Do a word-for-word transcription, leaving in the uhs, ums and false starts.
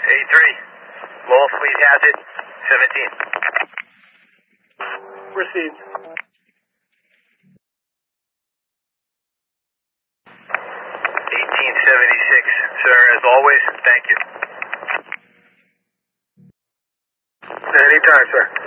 eighty-three. Lowell Fleet has it. seventeen. Proceed. eighteen seventy-six, sir, as always, thank you. Anytime, sir.